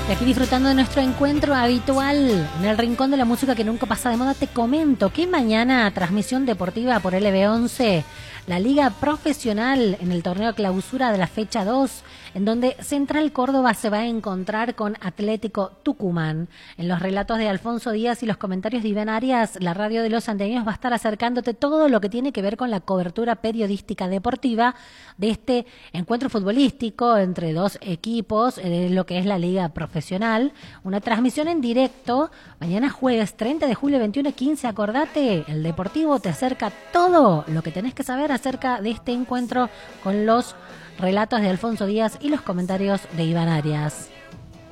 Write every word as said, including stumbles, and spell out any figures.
Y aquí disfrutando de nuestro encuentro habitual en el rincón de la música que nunca pasa de moda, te comento que mañana transmisión deportiva por L B once, la liga profesional en el torneo clausura de la fecha dos, en donde Central Córdoba se va a encontrar con Atlético Tucumán. En los relatos de Alfonso Díaz y los comentarios de Iván Arias, la radio de los Andeños va a estar acercándote todo lo que tiene que ver con la cobertura periodística deportiva de este encuentro futbolístico entre dos equipos de lo que es la liga profesional. Una transmisión en directo mañana jueves treinta de julio, veintiuno quince. Acordate, el Deportivo te acerca todo lo que tenés que saber acerca de este encuentro con los relatos de Alfonso Díaz y los comentarios de Iván Arias.